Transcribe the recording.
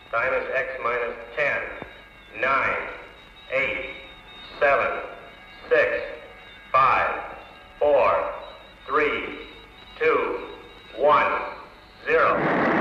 Time is X minus 10, 9, 8, 7, 6, 5, 4, 3, 2, 1, 0.